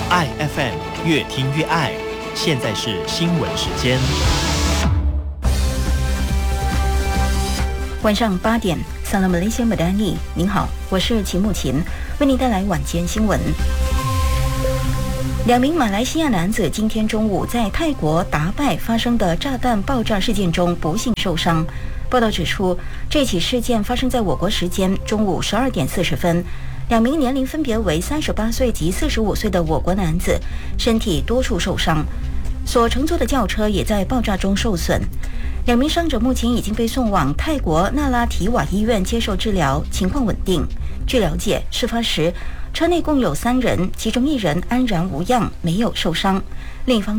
爱 FM 越听越爱。现在是新闻时间。 晚上8点，萨拉马雷西马丹尼，您好，我是齐木琴，为您带来晚间新闻。2名马来西亚男子今天中午在泰国达拜发生的炸弹爆炸事件中不幸受伤。报道指出，这起事件发生在我国时间中午12点40分。2名年龄分别为38岁及45岁的我国男子，身体多处受伤，所乘坐的轿车也在爆炸中受损。2名伤者目前已经被送往泰国纳拉提瓦医院接受治疗，情况稳定。据了解，事发时车内共有3人，其中1人安然无恙，没有受伤。另一方面，